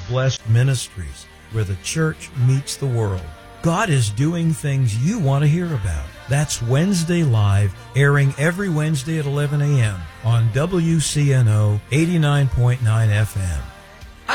Blessed Ministries, where the church meets the world. God is doing things you want to hear about. That's Wednesday Live, airing every Wednesday at 11 a.m. on WCNO 89.9 FM.